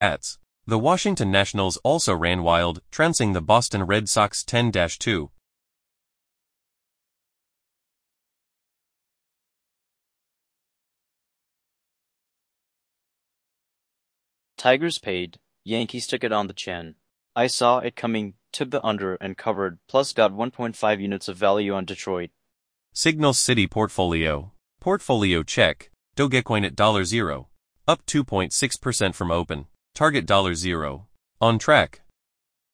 Ats. The Washington Nationals also ran wild, trouncing the Boston Red Sox 10-2. Tigers paid, Yankees took it on the chin. I saw it coming, took the under and covered, plus got 1.5 units of value on Detroit. Signal City Portfolio. Portfolio check. Dogecoin at $0. Up 2.6% from open. Target $0. On track.